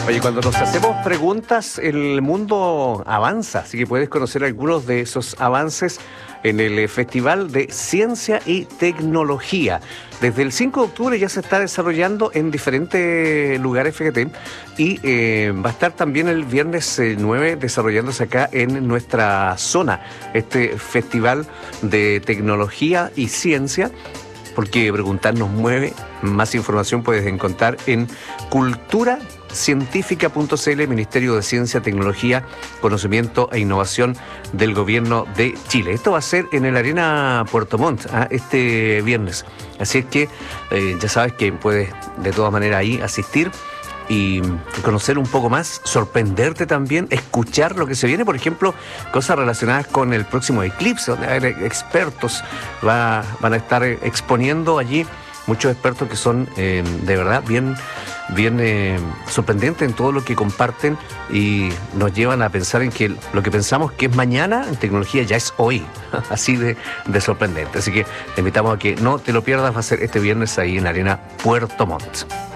Oye, cuando nos hacemos preguntas, el mundo avanza, así que puedes conocer algunos de esos avances en el Festival de Ciencia y Tecnología. Desde el 5 de octubre ya se está desarrollando en diferentes lugares, fíjate, y va a estar también el viernes 9 desarrollándose acá en nuestra zona, este Festival de Tecnología y Ciencia. Porque preguntar nos mueve. Más información puedes encontrar en culturacientífica.cl, Ministerio de Ciencia, Tecnología, Conocimiento e Innovación del Gobierno de Chile. Esto va a ser en el Arena Puerto Montt, este viernes. Así es que ya sabes que puedes de todas maneras ahí asistir y conocer un poco más, sorprenderte también, escuchar lo que se viene, por ejemplo, cosas relacionadas con el próximo eclipse, donde hay expertos, van a estar exponiendo allí muchos expertos que son de verdad bien sorprendentes en todo lo que comparten y nos llevan a pensar en que lo que pensamos que es mañana en tecnología ya es hoy, así de sorprendente. Así que te invitamos a que no te lo pierdas, va a ser este viernes ahí en Arena Puerto Montt.